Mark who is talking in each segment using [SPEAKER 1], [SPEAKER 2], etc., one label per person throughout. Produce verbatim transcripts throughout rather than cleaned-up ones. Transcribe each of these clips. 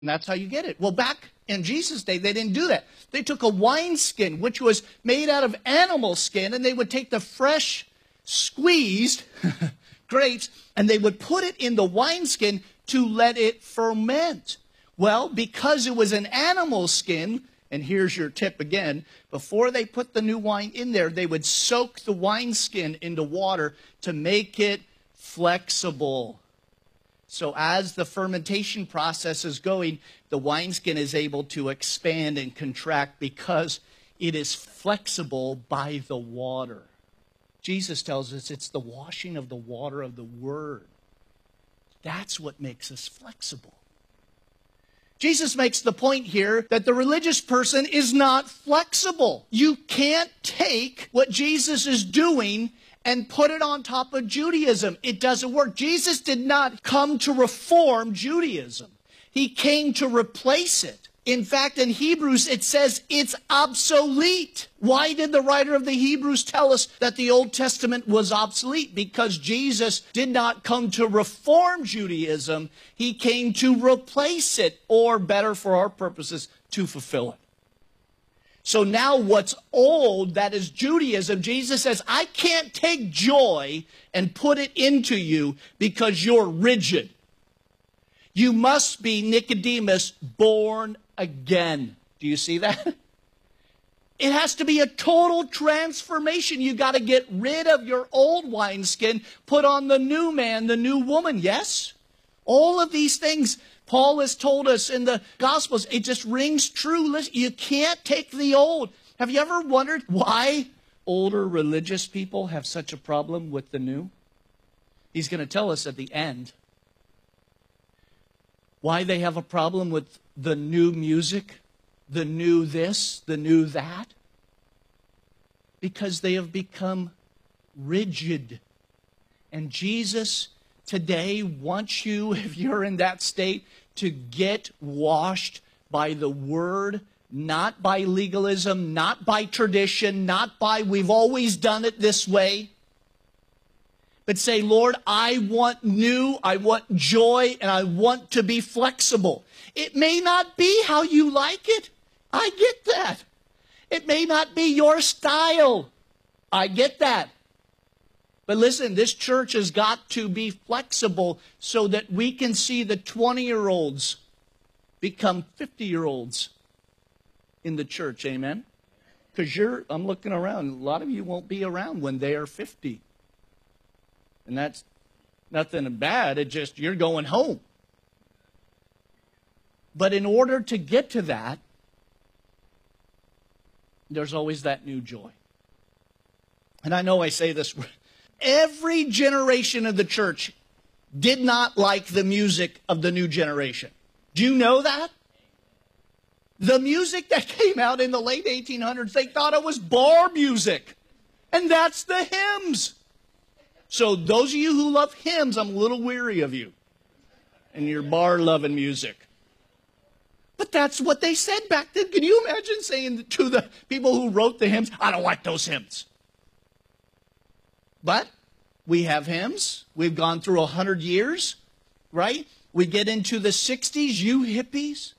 [SPEAKER 1] And that's how you get it. Well, back in Jesus' day, they didn't do that. They took a wineskin, which was made out of animal skin, and they would take the fresh, squeezed grapes, and they would put it in the wineskin to let it ferment. Well, because it was an animal skin, and here's your tip again, before they put the new wine in there, they would soak the wineskin into water to make it flexible. So as the fermentation process is going, the wineskin is able to expand and contract because it is flexible by the water. Jesus tells us it's the washing of the water of the Word. That's what makes us flexible. Jesus makes the point here that the religious person is not flexible. You can't take what Jesus is doing and put it on top of Judaism. It doesn't work. Jesus did not come to reform Judaism. He came to replace it. In fact, in Hebrews, it says it's obsolete. Why did the writer of the Hebrews tell us that the Old Testament was obsolete? Because Jesus did not come to reform Judaism. He came to replace it, or better for our purposes, to fulfill it. So now what's old, that is Judaism, Jesus says, I can't take joy and put it into you because you're rigid. You must be, Nicodemus, born again. Do you see that? It has to be a total transformation. You got to get rid of your old wineskin, put on the new man, the new woman. Yes? All of these things Paul has told us in the Gospels, it just rings true. Listen, you can't take the old. Have you ever wondered why older religious people have such a problem with the new? He's going to tell us at the end why they have a problem with the new music, the new this, the new that. Because they have become rigid. And Jesus today wants you, if you're in that state, to get washed by the Word, not by legalism, not by tradition, not by we've always done it this way. But say, Lord, I want new, I want joy, and I want to be flexible. It may not be how you like it. I get that. It may not be your style. I get that. But listen, this church has got to be flexible so that we can see the twenty-year-olds become fifty-year-olds in the church. Amen? Because you're, I'm looking around, a lot of you won't be around when they are fifty. And that's nothing bad, it's just you're going home. But in order to get to that, there's always that new joy. And I know I say this, every generation of the church did not like the music of the new generation. Do you know that? The music that came out in the late eighteen hundreds, they thought it was bar music. And that's the hymns. So those of you who love hymns, I'm a little weary of you and your bar-loving music. But that's what they said back then. Can you imagine saying to the people who wrote the hymns, I don't like those hymns? But we have hymns. We've gone through a hundred years, right? We get into the sixties, you hippies,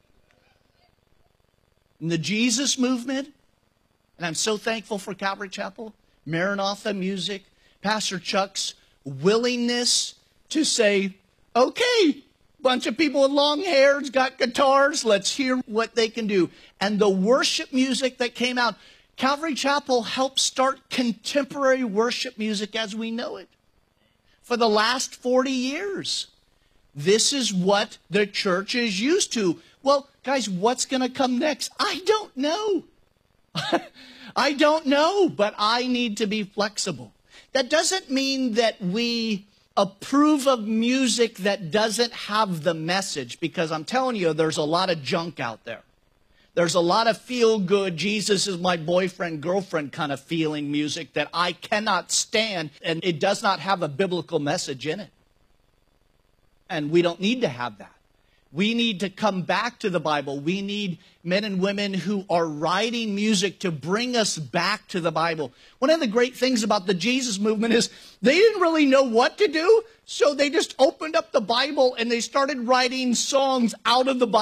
[SPEAKER 1] and the Jesus movement. And I'm so thankful for Calvary Chapel, Maranatha music, Pastor Chuck's willingness to say, okay, bunch of people with long hairs, got guitars, let's hear what they can do. And the worship music that came out, Calvary Chapel helped start contemporary worship music as we know it. For the last forty years, this is what the church is used to. Well, guys, what's going to come next? I don't know. I don't know, but I need to be flexible. That doesn't mean that we approve of music that doesn't have the message, because I'm telling you, there's a lot of junk out there. There's a lot of feel-good, Jesus is my boyfriend, girlfriend kind of feeling music that I cannot stand, and it does not have a biblical message in it. And we don't need to have that. We need to come back to the Bible. We need men and women who are writing music to bring us back to the Bible. One of the great things about the Jesus movement is they didn't really know what to do, so they just opened up the Bible and they started writing songs out of the Bible.